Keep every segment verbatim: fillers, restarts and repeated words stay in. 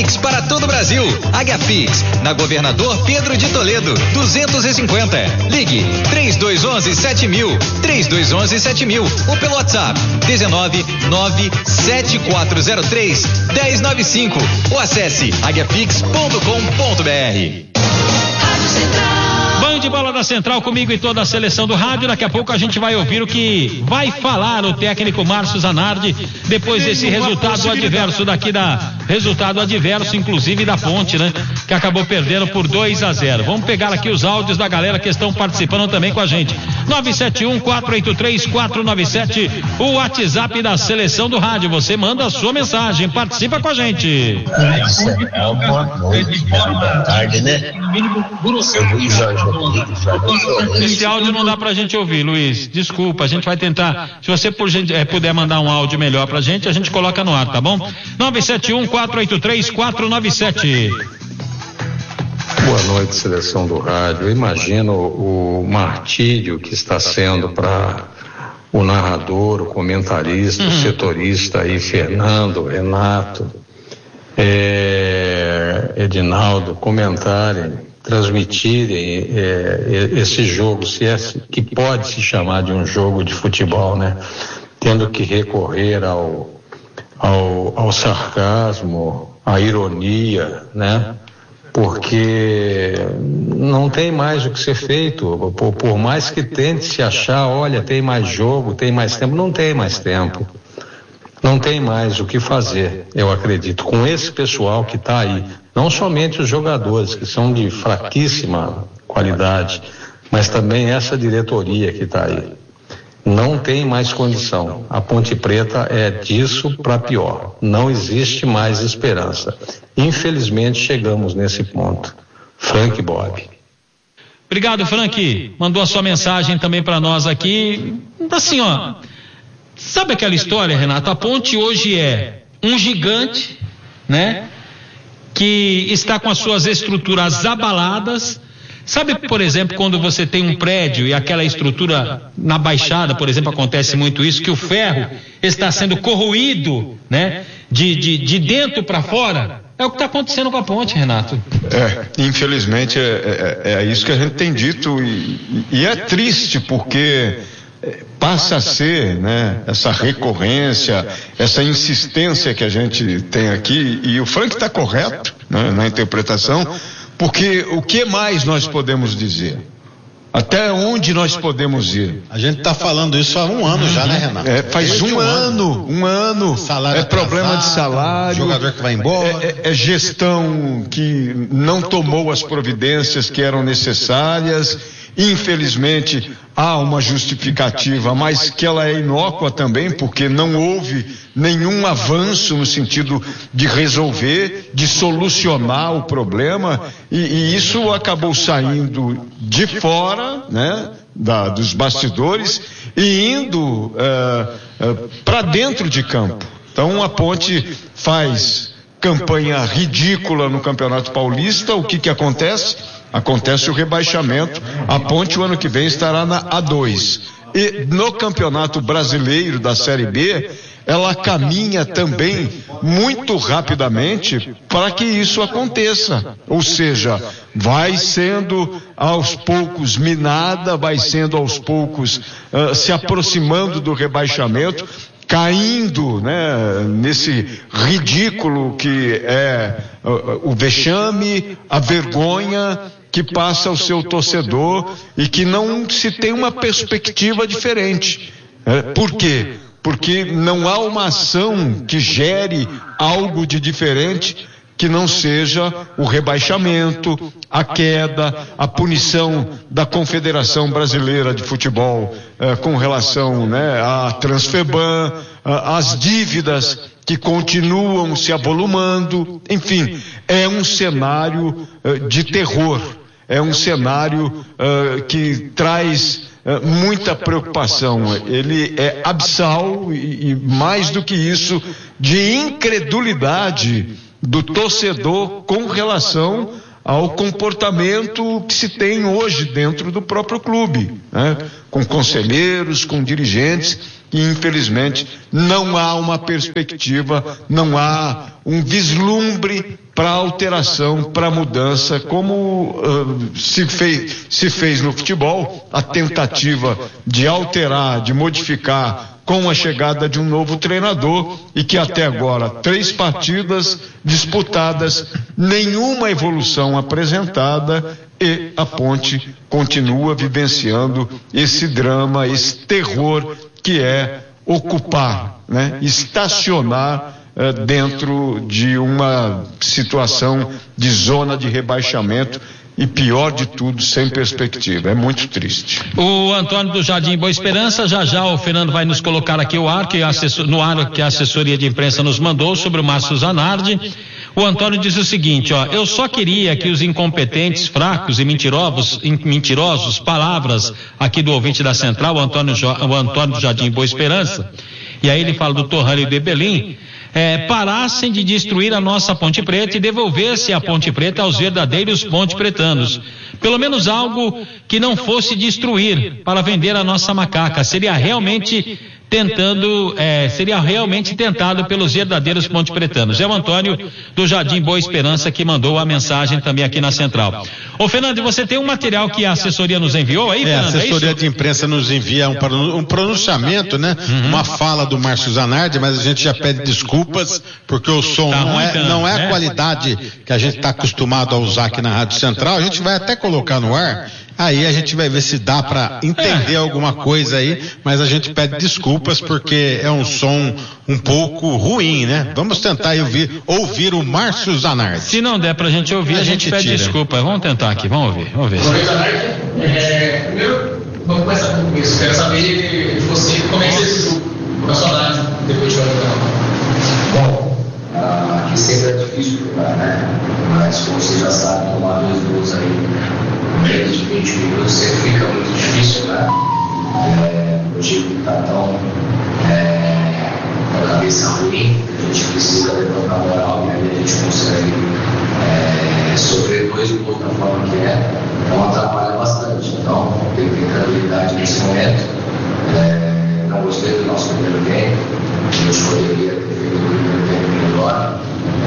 Pix para todo o Brasil. AguiaPix, na Governador Pedro de Toledo, duzentos e cinquenta. Ligue três dois um um sete mil, três dois um um sete mil ou pelo WhatsApp dezenove nove sete quatro zero três um zero nove cinco ou acesse aguiapix ponto com ponto br. Band de Bola da Central comigo e toda a seleção do rádio. Daqui a pouco a gente vai ouvir o que vai falar o técnico Márcio Zanardi depois desse resultado adverso daqui da resultado adverso inclusive da Ponte, né? Que acabou perdendo por dois a zero. Vamos pegar aqui os áudios da galera que estão participando também com a gente. nove sete um quatro oito três quatro nove sete, o WhatsApp da seleção do rádio. Você manda a sua mensagem, participa com a gente. Boa noite, boa tarde, né? Esse áudio não dá pra gente ouvir, Luiz. Desculpa, a gente vai tentar. Se você por gente, é, puder mandar um áudio melhor pra gente, a gente coloca no ar, tá bom? nove sete um quatro oito três quatro nove sete. Boa noite, seleção do rádio. Eu imagino o martírio que está sendo para o narrador, o comentarista, uhum. o setorista aí, Fernando, Renato, é, Edinaldo, comentarem, transmitirem é, esse jogo, se é, que pode se chamar de um jogo de futebol, né? Tendo que recorrer ao, ao, ao sarcasmo, à ironia, né? Porque não tem mais o que ser feito, por, por mais que tente se achar, olha, tem mais jogo, tem mais tempo, não tem mais tempo, não tem mais o que fazer, eu acredito, com esse pessoal que está aí, não somente os jogadores, que são de fraquíssima qualidade, mas também essa diretoria que está aí, não tem mais condição. A Ponte Preta é disso para pior, não existe mais esperança. Infelizmente chegamos nesse ponto. Frank Bob. Obrigado, Frank. Mandou a sua mensagem também para nós aqui. Assim, ó, sabe aquela história, Renato? A Ponte hoje é um gigante, né? Que está com as suas estruturas abaladas. Sabe, por exemplo, quando você tem um prédio e aquela estrutura na Baixada, por exemplo, acontece muito isso, que o ferro está sendo corroído, né? De, de, de dentro para fora. É o que está acontecendo com a Ponte, Renato. É, infelizmente é, é, é isso que a gente tem dito e, e é triste porque passa a ser, né, essa recorrência, essa insistência que a gente tem aqui, e o Frank está correto, né, na interpretação, porque o que mais nós podemos dizer? Até onde nós podemos ir? A gente está falando isso há um ano já, né, Renato? É, faz um, um ano, ano, um ano. Salário é problema atrasado, de salário. Jogador que vai embora. É, é, é gestão que não tomou as providências que eram necessárias. Infelizmente, há uma justificativa, mas que ela é inócua também, porque não houve nenhum avanço no sentido de resolver, de solucionar o problema, e, e isso acabou saindo de fora, né, da, dos bastidores, e indo uh, uh, para dentro de campo. Então a Ponte faz campanha ridícula no Campeonato Paulista. O que que acontece? Acontece o rebaixamento. A Ponte o ano que vem estará na A dois. E no Campeonato Brasileiro da Série B, ela caminha também muito rapidamente para que isso aconteça. Ou seja, vai sendo aos poucos minada, vai sendo aos poucos uh, se aproximando do rebaixamento, caindo, né, nesse ridículo que é uh, o vexame, a vergonha que passa ao seu torcedor e que não se tem uma perspectiva diferente. É, por quê? Porque não há uma ação que gere algo de diferente que não seja o rebaixamento, a queda, a punição da Confederação Brasileira de Futebol eh, com relação, né, à Transfeban, às dívidas que continuam se avolumando. Enfim, é um cenário eh, de terror, é um cenário uh, que traz uh, muita preocupação. Ele é abissal e, e, mais do que isso, de incredulidade do torcedor com relação ao comportamento que se tem hoje dentro do próprio clube, né? Com conselheiros, com dirigentes e infelizmente não há uma perspectiva, não há um vislumbre para alteração, para mudança, como uh, se, fez, se fez no futebol, a tentativa de alterar, de modificar com a chegada de um novo treinador, e que até agora, três partidas disputadas, nenhuma evolução apresentada, e a Ponte continua vivenciando esse drama, esse terror que é ocupar, né, estacionar eh, dentro de uma situação de zona de rebaixamento e, pior de tudo, sem perspectiva. É muito triste. O Antônio do Jardim Boa Esperança, já já o Fernando vai nos colocar aqui o ar, que a assessor, no ar que a assessoria de imprensa nos mandou sobre o Márcio Zanardi. O Antônio diz o seguinte, ó: eu só queria que os incompetentes, fracos e mentirosos, mentirosos, palavras aqui do ouvinte da Central, o Antônio, o Antônio do Jardim Boa Esperança, e aí ele fala do Torrânio de Belim, é, parassem de destruir a nossa Ponte Preta e devolvesse a Ponte Preta aos verdadeiros ponte pretanos. Pelo menos algo que não fosse destruir para vender a nossa macaca. Seria realmente tentando, é, seria realmente tentado pelos verdadeiros ponte pretanos. É o Antônio do Jardim Boa Esperança que mandou a mensagem também aqui na Central. Ô Fernando, você tem um material que a assessoria nos enviou aí, é, Fernando? A assessoria é de imprensa nos envia um, um pronunciamento, né? Uhum. Uma fala do Márcio Zanardi, mas a gente já pede desculpas, porque o som tá não, é, tanto, não é né? a qualidade que a gente está acostumado a usar aqui na Rádio Central. A gente vai até colocar no ar. Aí a gente vai ver se dá para entender alguma coisa aí, mas a gente pede desculpas porque é um som um pouco ruim, né? Vamos tentar ouvir, ouvir o Márcio Zanardi. Se não der pra gente ouvir, a, a gente, gente pede tira. desculpa. Vamos tentar aqui, vamos ouvir. Vamos ver. Oi, Zanardi. É, primeiro, vamos começar com isso. Quero saber de você como é que você esse jogo, com a sua análise depois de jogar. Bom, ah, aqui sempre é difícil jogar, né? Mas como você já sabe, tomar dois gols aí menos de vinte minutos sempre fica muito difícil, né? É, o time está tão é, com a cabeça ruim, a gente precisa levantar a moral e aí a gente consegue é, sofrer dois gols da forma que é, então atrapalha bastante. Então, tem que ter habilidade nesse momento. É, não gostei do nosso primeiro tempo, a gente poderia ter feito o primeiro tempo melhor.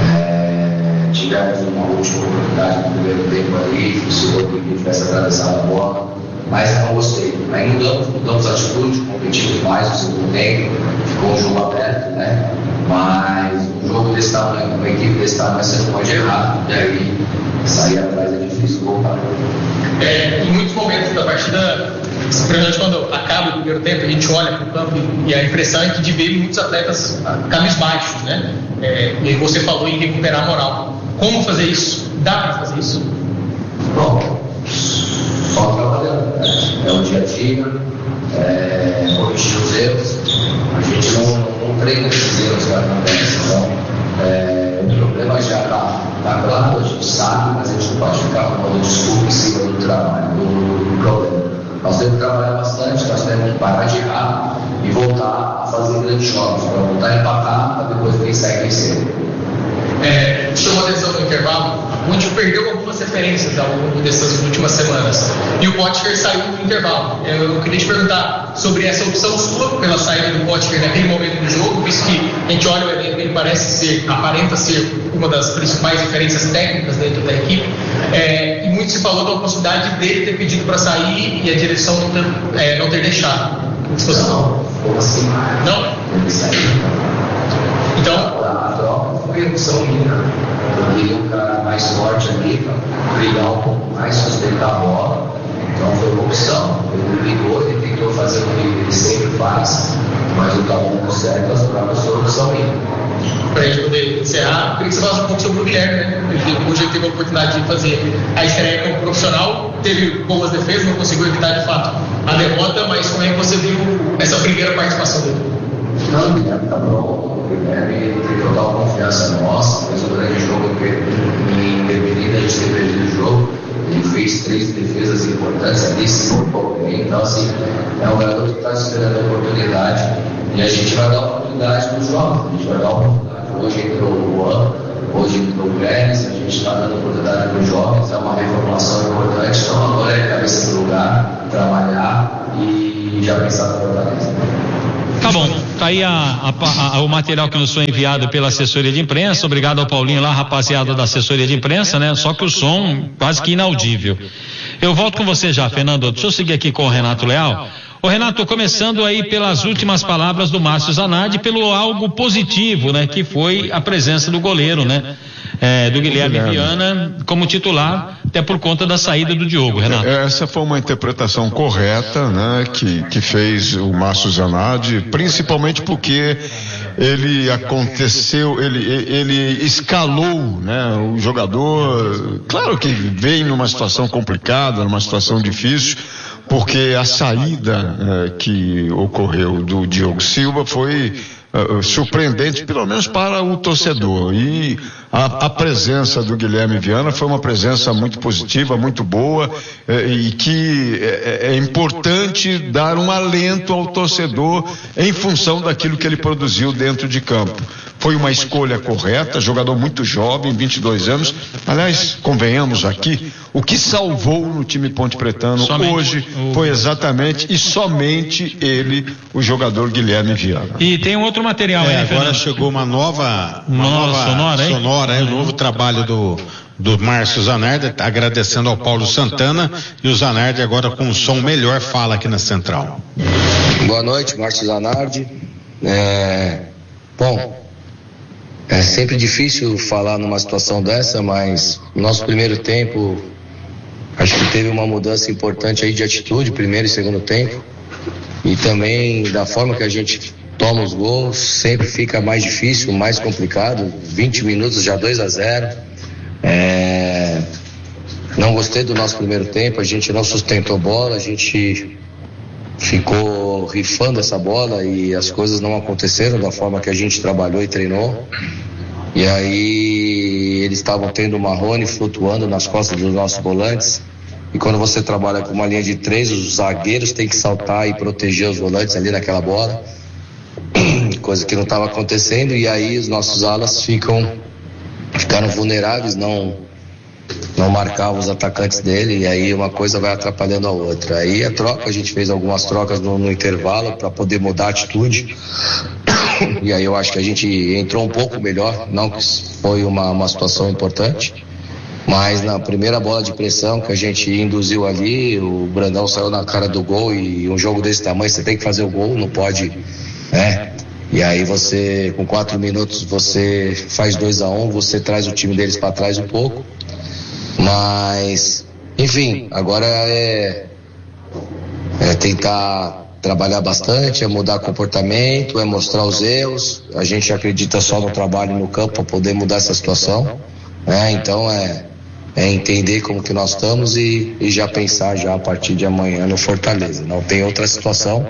É, tivemos uma última oportunidade no primeiro tempo ali, se o Rodrigo tivesse atravessado a bola, mas não gostei. Aí mudamos, mudamos a atitude, competimos mais no segundo tempo, ficou um jogo aberto, né? Mas um jogo desse tamanho, uma equipe desse tamanho, você não pode errar, e aí sair atrás é difícil voltar. É, em muitos momentos da partida, simplesmente quando acaba o primeiro tempo, a gente olha para o campo e, e a impressão é que de ver muitos atletas cabisbaixos, né? É, e você falou em recuperar a moral. Como fazer isso? Dá para fazer isso? Bom, só trabalhando, né? É o dia a dia, é, corrigir os erros. A gente não, não treina esses erros que acontecem, então é, o problema já está tá claro, a gente sabe, mas a gente não pode ficar com desculpa em cima do trabalho, do, do problema. Nós temos que trabalhar bastante, nós temos que parar de errar e voltar a fazer grandes jogos, para voltar a empatar, para depois quem sai vencer. É, chamou a atenção no intervalo, o Ponte perdeu algumas referências ao longo dessas últimas semanas e o Potker saiu no intervalo. Eu queria te perguntar sobre essa opção sua pela saída do Potker naquele momento do jogo, visto que a gente olha o elenco, ele parece ser, aparenta ser uma das principais referências técnicas dentro da equipe, é, e muito se falou da possibilidade dele ter pedido para sair e a direção não ter, é, não ter deixado. Não, como assim? Não? Ele saiu. Então, a troca foi opção minha. Eu queria um cara mais forte ali para brilhar um pouco mais, sustentar a bola. Então foi uma opção. Ele brigou, ele tentou fazer o que ele sempre faz, mas o tamanho certo, as trocas foram opção minha. Para a gente poder encerrar, eu queria que você falasse um pouco sobre o Guilherme, né? Ele, hoje ele teve a oportunidade de fazer a estreia como profissional, teve boas defesas, não conseguiu evitar de fato a derrota, mas como é que você viu essa primeira participação dele? Não, o Guilherme está bom. O Guilherme tem total confiança nossa, fez um grande jogo independente, a gente ter perdido o jogo. Ele fez três defesas importantes ali, se portou bem. Então, assim, é um garoto que está esperando a oportunidade e a gente vai dar oportunidade nos jogos. A gente vai dar oportunidade. Hoje entrou o Juan, hoje entrou o Pérez, a gente está dando oportunidade para os jovens, é uma reformulação importante. Então, agora é cabeça no lugar, trabalhar e já pensar na Fortaleza. Tá bom, tá aí a, a, a, o material que nos foi enviado pela assessoria de imprensa. Obrigado ao Paulinho lá, rapaziada da assessoria de imprensa, né? Só que o som quase que inaudível. Eu volto com você já, Fernando. Deixa eu seguir aqui com o Renato Leal. Ô Renato, começando aí pelas últimas palavras do Márcio Zanardi, pelo algo positivo, né? Que foi a presença do goleiro, né? É, do Guilherme Viana como titular, até por conta da saída do Diogo, Renato. Essa foi uma interpretação correta, né? Que, que fez o Márcio Zanardi, principalmente porque ele aconteceu, ele, ele escalou, né? O jogador, claro que vem numa situação complicada, numa situação difícil, porque a saída eh, que ocorreu do Diogo Silva foi uh, surpreendente, pelo menos para o torcedor. E a, a presença do Guilherme Viana foi uma presença muito positiva, muito boa, eh, e que é, é importante dar um alento ao torcedor em função daquilo que ele produziu dentro de campo. Foi uma escolha correta, jogador muito jovem, vinte e dois anos. Aliás, convenhamos aqui, o que salvou no time Ponte Pretano somente hoje o... foi exatamente e somente ele, o jogador Guilherme Viana. E tem um outro material é, aí, agora Fernando. chegou uma nova, uma, uma nova sonora, hein? sonora aí, um novo trabalho do do Márcio Zanardi, agradecendo ao Paulo Santana, e o Zanardi agora com um som melhor fala aqui na Central. Boa noite, Márcio Zanardi. É... Bom, é sempre difícil falar numa situação dessa, mas no nosso primeiro tempo acho que teve uma mudança importante aí de atitude, primeiro e segundo tempo, e também da forma que a gente toma os gols, sempre fica mais difícil, mais complicado. Vinte minutos já dois a zero. É... Não gostei do nosso primeiro tempo, a gente não sustentou bola, a gente ficou rifando essa bola e as coisas não aconteceram da forma que a gente trabalhou e treinou. E aí eles estavam tendo o Marrone flutuando nas costas dos nossos volantes, e quando você trabalha com uma linha de três, os zagueiros têm que saltar e proteger os volantes ali naquela bola, coisa que não estava acontecendo, e aí os nossos alas ficam ficaram vulneráveis, não não marcavam os atacantes dele, e aí uma coisa vai atrapalhando a outra. Aí a troca, a gente fez algumas trocas no, no intervalo para poder mudar a atitude, e aí eu acho que a gente entrou um pouco melhor, não que foi uma, uma situação importante, mas na primeira bola de pressão que a gente induziu ali, o Brandão saiu na cara do gol, e um jogo desse tamanho você tem que fazer o gol, não pode, né? E aí você, com quatro minutos, você faz dois a um, você traz o time deles para trás um pouco. Mas, enfim, agora é, é tentar trabalhar bastante, é mudar comportamento, é mostrar os erros. A gente acredita só no trabalho no campo para poder mudar essa situação, né? Então é, é entender como que nós estamos e, e já pensar já a partir de amanhã no Fortaleza. Não tem outra situação.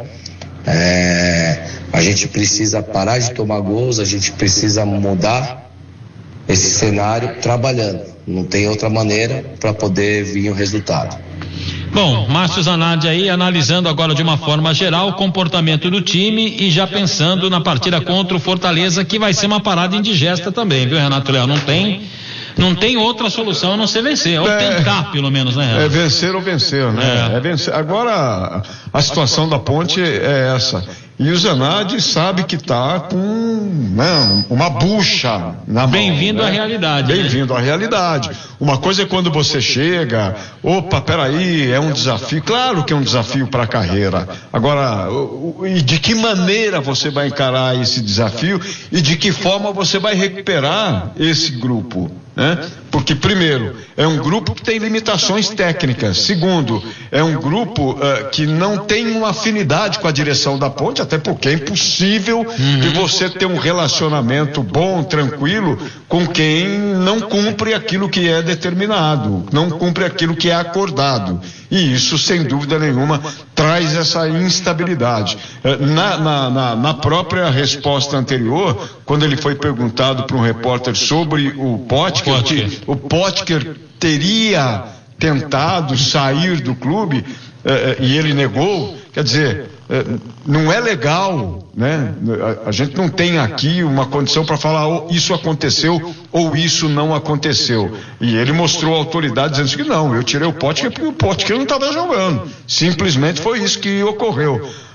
É, a gente precisa parar de tomar gols, a gente precisa mudar esse cenário trabalhando. Não tem outra maneira para poder vir o resultado. Bom, Márcio Zanardi aí analisando agora de uma forma geral o comportamento do time e já pensando na partida contra o Fortaleza, que vai ser uma parada indigesta também, viu, Renato Leal? Não tem, não tem outra solução a não ser vencer, ou é, tentar pelo menos, né, Renato? É vencer ou vencer, né? É. É vencer. Agora, a situação da Ponte é essa. E o Zanardi sabe que está com, né, uma bucha na mão. Bem-vindo né? à realidade. Bem-vindo né? à realidade. Uma coisa é quando você chega, opa, peraí, é um desafio. Claro que é um desafio para a carreira. Agora, e de que maneira você vai encarar esse desafio e de que forma você vai recuperar esse grupo? Né? Porque, primeiro, é um grupo que tem limitações técnicas. Segundo, é um grupo uh, que não tem uma afinidade com a direção da Ponte, até porque é impossível uhum. de você ter um relacionamento bom, tranquilo, com quem não cumpre aquilo que é determinado, não cumpre aquilo que é acordado. E isso, sem dúvida nenhuma, traz essa instabilidade. Na, na, na, na própria resposta anterior, quando ele foi perguntado para um repórter sobre o Potker, que o Potker teria tentado sair do clube, eh, e ele negou, quer dizer, eh, não é legal, né? A, a gente não tem aqui uma condição para falar oh, isso aconteceu ou isso não aconteceu. E ele mostrou a autoridade dizendo que não, eu tirei o Potker porque o Potker não estava jogando. Simplesmente foi isso que ocorreu.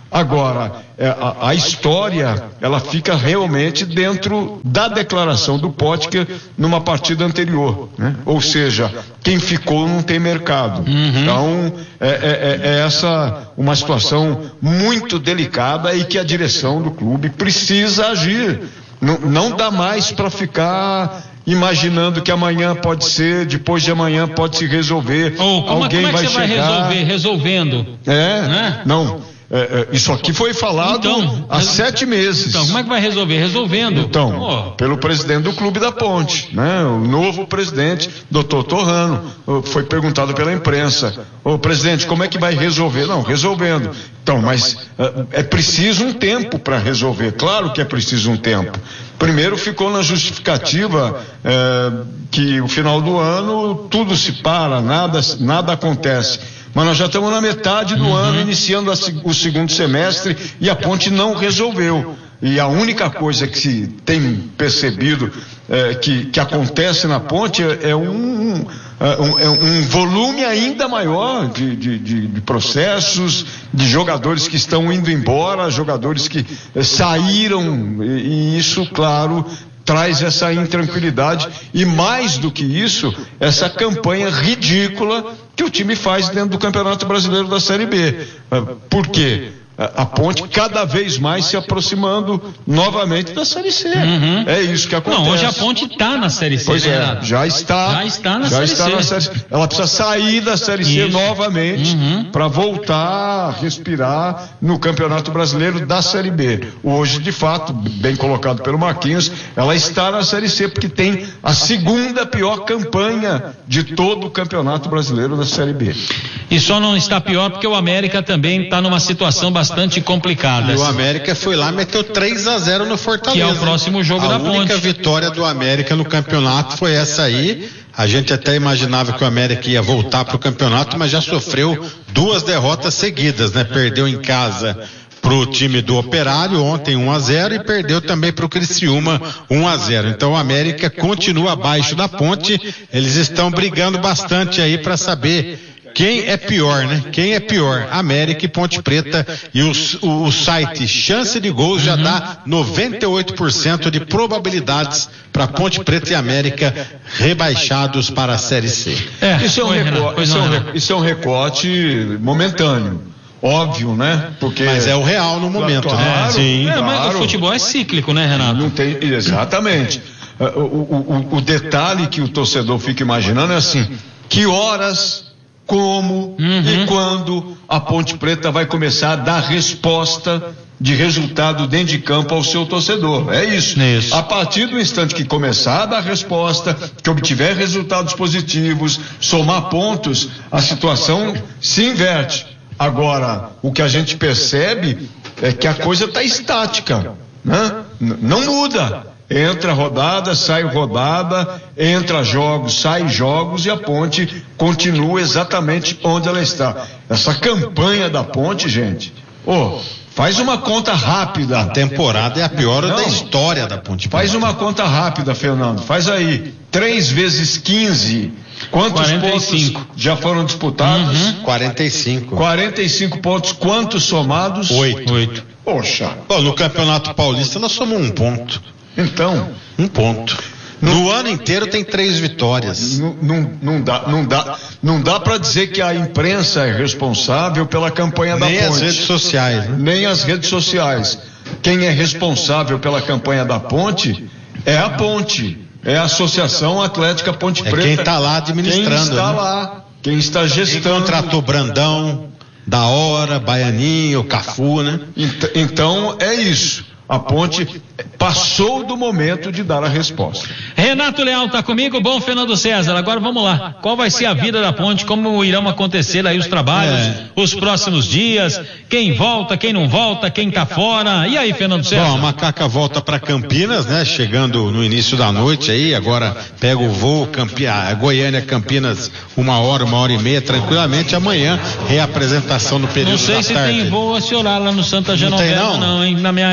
Agora, a, a história, ela fica realmente dentro da declaração do Potker numa partida anterior, né? Ou seja, quem ficou não tem mercado. Uhum. Então, é, é, é essa uma situação muito delicada e que a direção do clube precisa agir. Não, não dá mais para ficar imaginando que amanhã pode ser, depois de amanhã pode se resolver. Oh, como, alguém como é que vai você chegar... vai resolver? Resolvendo. É, né? não... É, é, isso aqui foi falado então, há sete meses. Então, como é que vai resolver? Resolvendo. Então, oh. pelo presidente do Clube da Ponte, né? O novo presidente, doutor Torrano, foi perguntado pela imprensa: ô presidente, como é que vai resolver? Não, resolvendo. Então, mas é, é preciso um tempo para resolver, claro que é preciso um tempo. Primeiro ficou na justificativa é, que o final do ano tudo se para, nada, nada acontece. Mas nós já estamos na metade do uhum. ano, iniciando a, o segundo semestre, e a Ponte não resolveu. E a única coisa que se tem percebido é, que, que acontece na Ponte é, é, um, é, um, um volume ainda maior de, de, de, de processos, de jogadores que estão indo embora, jogadores que é, saíram, e, e isso, claro, traz essa intranquilidade e, mais do que isso, essa campanha ridícula que o time faz dentro do Campeonato Brasileiro da Série B. Por quê? A Ponte cada vez mais se aproximando novamente da Série C. Uhum. É isso que acontece. Não, hoje a Ponte está na Série C. Pois é, já está. Já está na, já série, está C. na série C. Ela precisa sair da Série C isso. novamente uhum. para voltar a respirar no Campeonato Brasileiro da Série B. Hoje, de fato, bem colocado pelo Marquinhos, ela está na Série C porque tem a segunda pior campanha de todo o Campeonato Brasileiro da Série B. E só não está pior porque o América também está numa situação bastante bastante complicada. E o América foi lá e meteu três a zero no Fortaleza. Que é o próximo jogo a da Ponte. A única vitória do América no campeonato foi essa aí. A gente até imaginava que o América ia voltar para o campeonato, mas já sofreu duas derrotas seguidas, né? Perdeu em casa pro time do Operário ontem um a zero e perdeu também pro Criciúma um a zero. Então o América continua abaixo da Ponte. Eles estão brigando bastante aí para saber quem é pior, né? Quem é pior? América e Ponte Preta. E o, o, o site Chance de Gols já dá noventa e oito por cento de probabilidades para Ponte Preta e América rebaixados para a Série C. É, isso, é um recorte, isso, é um, isso é um recorte momentâneo. Óbvio, né? Porque mas é o real no momento, claro, né? Sim, é, claro. Mas o futebol é cíclico, né, Renato? Não tem, exatamente. O, o, o, o detalhe que o torcedor fica imaginando é assim: que horas, como uhum. e quando a Ponte Preta vai começar a dar resposta de resultado dentro de campo ao seu torcedor. É isso. isso. A partir do instante que começar a dar resposta, que obtiver resultados positivos, somar pontos, a situação se inverte. Agora, o que a gente percebe é que a coisa está estática, né? Não muda. Entra rodada, sai rodada, entra jogos, sai jogos e a Ponte continua exatamente onde ela está. Essa campanha da Ponte, gente, oh, faz uma conta rápida. A temporada é a pior Não, da história da Ponte. Faz uma conta rápida, Fernando. Faz aí, três vezes quinze. Quantos quarenta e cinco pontos já foram disputados? Uhum. quarenta e cinco. quarenta e cinco pontos, quantos somados? Oito. Oito. Poxa. Bom, no Campeonato Paulista nós somos um ponto. Então, um ponto. No, no ano inteiro tem três vitórias. Não, não, não dá, não dá, não dá para dizer que a imprensa é responsável pela campanha da Ponte. Nem as redes sociais, né? Nem as redes sociais. Quem é responsável pela campanha da Ponte é a Ponte, é a Associação Atlética Ponte Preta. É quem está lá administrando. Quem está né? lá, quem está gestando. Quem contratou Brandão, Da Hora, Baianinho, Cafu, né? Então é isso. A Ponte passou do momento de dar a resposta. Renato Leal está comigo, bom, Fernando César, agora vamos lá, qual vai ser a vida da Ponte, como irão acontecer aí os trabalhos, é. os próximos dias, quem volta, quem não volta, quem tá fora, e aí, Fernando César? Bom, a Macaca volta para Campinas, né, chegando no início da noite aí, agora pega o voo, Campia, Goiânia, Campinas, uma hora, uma hora e meia, tranquilamente, amanhã, reapresentação no período da tarde. Não sei se tem voo a esse horário lá no Santa Genoveva, não, não, hein? Na minha época não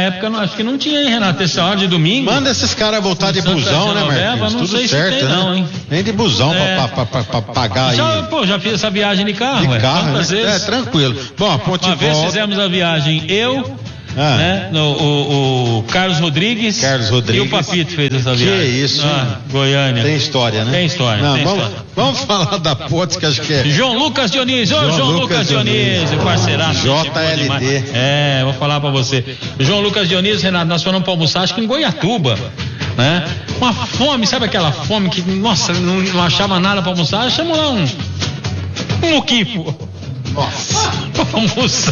acho que não tinha, hein, Renato, essa hora de domingo. Manda esses caras voltar de busão, né, Marquinhos? Não Tudo sei certo, se tem, né? não, hein? Nem de busão É. pra, pra, pra, pra pagar Já, aí. pô, já fiz essa viagem de carro, De ué, carro, quantas né? vezes? É, tranquilo. Bom, a ponte Uma vez volta. fizemos a viagem, eu, Ah. né, no, o, o Carlos Rodrigues, Carlos Rodrigues. e o Papito fez essa Que viagem. isso, Ah, hein? Goiânia. Tem história, né? Tem história, Não, tem vamos, história. vamos falar da ponte, que acho que é. João Lucas Dionísio, ô João João, Lucas Lucas Dionísio, parceiraço. J gente boa L D. demais. É, vou falar pra você. João Lucas Dionísio, Renato, nós fomos pra almoçar, acho que em Goiatuba, né? Uma fome, sabe aquela fome que, nossa, não, não achava nada pra almoçar? Achamos lá um, um muquipo. Nossa. Pra almoçar.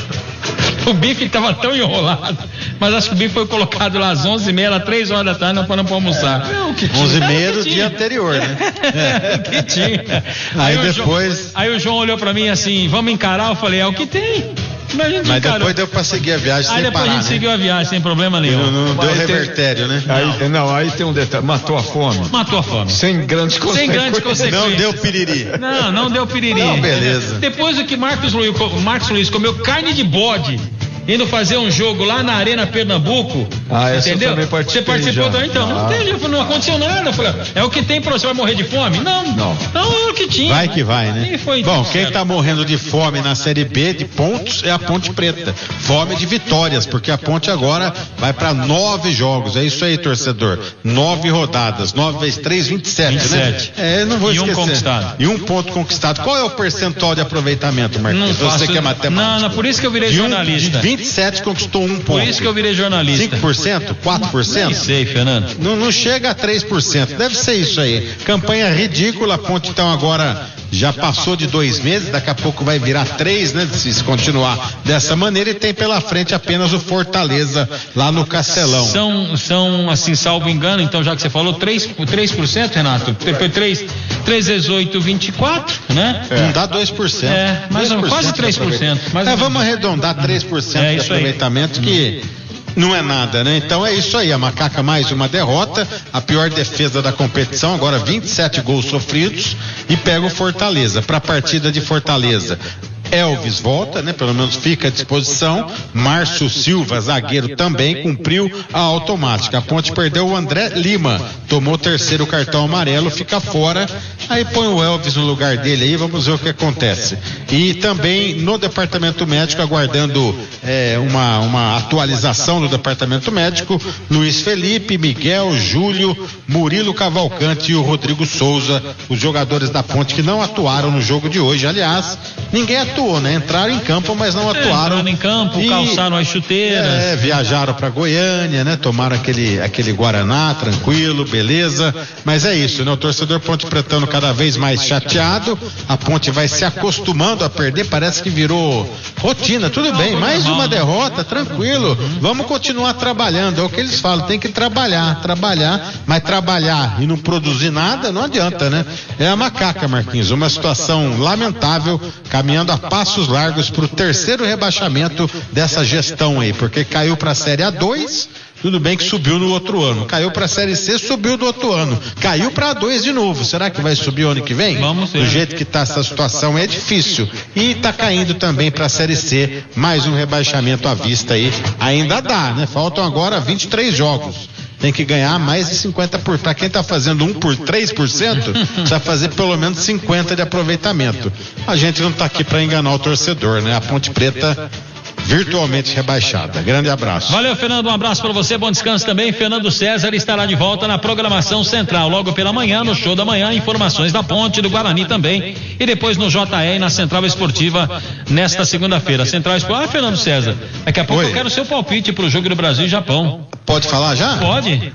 O bife estava tão enrolado, mas acho que o bife foi colocado lá às onze e meia, às três horas da tarde, nós fomos para almoçar. onze e meia do dia anterior, né? É, o que tinha. Aí, o depois. João, aí o João olhou para mim assim: vamos encarar? Eu falei: é o que tem. Mas, a gente Mas encarou. depois deu pra seguir a viagem Aí sem depois parar, a gente né? seguiu a viagem sem problema nenhum. Não, não deu Aí tem- revertério, né? Aí, não, aí tem um detalhe, matou a fome. Matou a fome. Sem grandes Sem consequências. grandes consequências. Não deu piriri. Não, não deu piriri. Não, beleza. Depois do que Marcos Luiz, Marcos Luiz comeu carne de bode, indo fazer um jogo lá na Arena Pernambuco. Ah, essa eu entendeu? também participei Você participou já. também? Então, não, Ah. teve, não aconteceu nada. Eu falei, é o que tem pra você, vai morrer de fome? Não. Não. Não, é o que tinha. Vai que vai, né? E foi Bom, tudo quem certo. tá morrendo de fome na Série B de pontos é a Ponte Preta. Fome de vitórias, porque a Ponte agora vai para nove jogos. É isso aí, torcedor. Nove rodadas. Nove vezes três, vinte e sete, vinte e sete. né? É, não vou E um esquecer. conquistado. E um ponto conquistado. Qual é o percentual de aproveitamento, Marquinhos? Não Você faço- que é matemático. Não, não, por isso que eu virei De, um, jornalista. de vinte e sete conquistou um ponto. Por isso que eu virei jornalista. cinco por cento? quatro por cento? Nem sei, Fernando. Não, não chega a três por cento, deve ser isso aí. Campanha ridícula, a Ponte então agora já passou de dois meses, daqui a pouco vai virar três, né? Se continuar dessa maneira, e tem pela frente apenas o Fortaleza lá no Castelão. São, são, assim, salvo engano, então já que você falou, três por cento, Renato? Depois três, três vezes oito, vinte e quatro, né? Não dá dois por cento. É, mais ou menos, quase três por cento. Mais É, ou menos. vamos arredondar três por cento É de isso aí. aproveitamento, que não é nada, né? Então é isso aí, a Macaca mais uma derrota, a pior defesa da competição, agora vinte e sete gols sofridos, e pega o Fortaleza. Para a partida de Fortaleza, Elvis volta, né? Pelo menos fica à disposição. Márcio Silva, zagueiro, também cumpriu a automática. A Ponte perdeu o André Lima, tomou o terceiro cartão amarelo, fica fora. Aí põe o Elvis no lugar dele aí, vamos ver o que acontece. E também no departamento médico, aguardando é, uma, uma atualização do departamento médico, Luiz Felipe, Miguel, Júlio, Murilo Cavalcante e o Rodrigo Souza, os jogadores da Ponte que não atuaram no jogo de hoje. Aliás, ninguém atuou, né? Entraram em campo, mas não atuaram. Entraram em campo, E- calçaram as chuteiras. É, viajaram para Goiânia, né? Tomaram aquele, aquele Guaraná, tranquilo, beleza. Mas é isso, né? O torcedor Ponte Pretano cada vez mais chateado. A Ponte vai se acostumando a perder, parece que virou rotina. Tudo bem, mais uma derrota, tranquilo. Vamos continuar trabalhando. É o que eles falam, tem que trabalhar, trabalhar, mas trabalhar e não produzir nada não adianta, né? É a Macaca, Marquinhos, uma situação lamentável, caminhando a passos largos para o terceiro rebaixamento dessa gestão aí, porque caiu para a Série A dois. Tudo bem que subiu no outro ano. Caiu para a Série C, subiu no outro ano. Caiu para A dois de novo. Será que vai subir o ano que vem? Vamos ver. Do jeito que está essa situação é difícil. E está caindo também para a Série C. Mais um rebaixamento à vista aí. Ainda dá, né? Faltam agora vinte e três jogos. Tem que ganhar mais de cinquenta por cento. Para quem está fazendo um por três por cento, precisa fazer pelo menos cinquenta por cento de aproveitamento. A gente não está aqui para enganar o torcedor, né? A Ponte Preta virtualmente rebaixada. Grande abraço. Valeu, Fernando, um abraço para você, bom descanso também. Fernando César estará de volta na programação central, logo pela manhã, no Show da Manhã, informações da Ponte, do Guarani também, e depois no J E na Central Esportiva, nesta segunda-feira. Central Esportiva, ah, Fernando César, daqui a pouco Oi. eu quero o seu palpite pro jogo do Brasil e Japão. Pode falar já? Pode?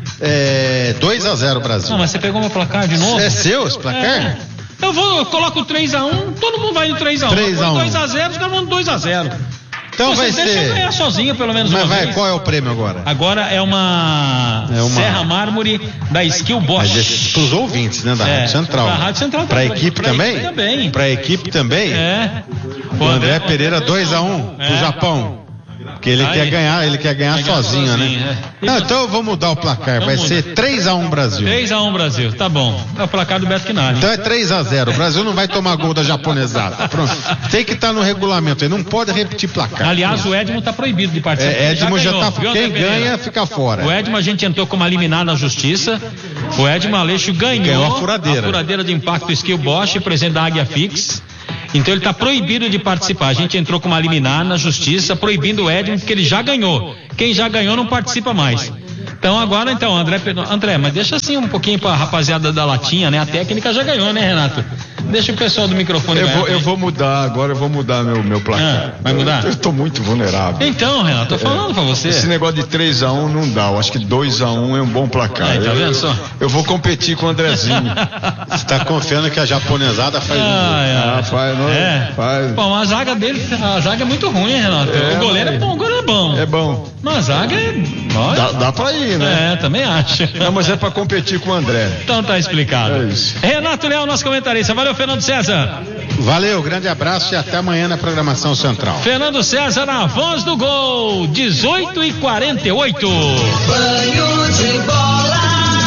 É, dois a zero Brasil. Não, mas você pegou meu placar de novo? É seu esse placar? É. Eu vou, eu coloco três a um, todo mundo vai no três a um. três a um. dois a zero, os caras vão no dois a zero. Então vai Você deixa eu ganhar ser. sozinho, pelo menos Mas uma vai, vez. qual é o prêmio agora? Agora é uma, É uma- Serra Mármore da Skill Bosch. Para os ouvintes, né, da É, Rádio Central. pra Rádio Central Para a também. equipe Pra também? equipe também. Para a equipe também? É. O André Pereira dois a um pro É. Japão. Porque ele Aí. quer ganhar, ele quer ganhar, Vai ganhar sozinho, sozinho, né? é. Não, então eu vou mudar o placar, vai muda. ser três a um Brasil. três a um Brasil, tá bom. É o placar do Beto Quinalha. Então é três a zero. O Brasil não vai tomar gol da japonesada. Pronto. Tem que estar no regulamento, ele não pode repetir placar. Aliás, o Edmo tá proibido de participar. É, Edmo já, ganhou, tá. viu, Quem André Pereira? ganha fica fora. O Edmo a gente entrou como liminar na justiça. O Edmo Aleixo ganhou, Ganhou a furadeira. a furadeira de impacto Skill Bosch, presidente da Águia Fix. Então ele está proibido de participar. A gente entrou com uma liminar na justiça, proibindo o Edmo, porque ele já ganhou. Quem já ganhou não participa mais. Então agora, então, André, André, mas deixa assim um pouquinho pra rapaziada da latinha, né? A técnica já ganhou, né, Renato? Deixa o pessoal do microfone eu ganhar. Vou, eu vou mudar, agora eu vou mudar meu, meu placar. Ah, vai mudar? Eu, eu tô muito vulnerável. Então, Renato, tô falando é, pra você. Esse negócio de três a um não dá, eu acho que dois a um é um bom placar. Aí, tá vendo só? Eu, eu vou competir com o Andrezinho. Você tá confiando que a japonesada faz um gol? Ah, faz, não, é. faz. Bom, a zaga dele, a zaga é muito ruim, hein, Renato? É, o goleiro mas... é bom, o goleiro é bom. É bom. Mas a zaga é... Olha. Dá, dá pra ir, né? É, também acho. Não, mas é pra competir com o André. Então tá explicado. É isso. Renato Leal, nosso comentarista. Valeu, Fernando César. Valeu, grande abraço e até amanhã na programação central. Fernando César na voz do gol, dezoito e quarenta e oito. Banho de bola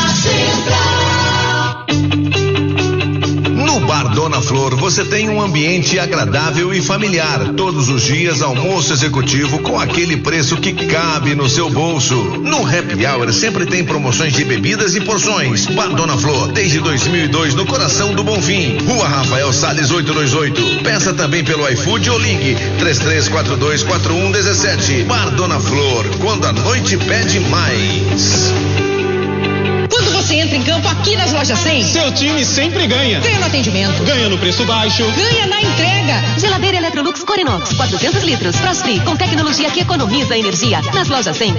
central. No Bar Dona Flor você tem um ambiente agradável e familiar. Todos os dias almoço executivo com aquele preço que cabe no seu bolso. No Happy Hour sempre tem promoções de bebidas e porções. Bar Dona Flor, desde dois mil e dois no coração do Bonfim. Rua Rafael Salles oitocentos e vinte e oito. Peça também pelo iFood ou ligue três três quatro dois quatro um um sete. Bar Dona Flor, quando a noite pede mais. Quando você entra em campo aqui nas lojas cem, seu time sempre ganha. Ganha no atendimento. Ganha no preço baixo. Ganha na entrega. Geladeira Electrolux Corinox, quatrocentos litros. Frost Free, com tecnologia que economiza energia. Nas lojas cem,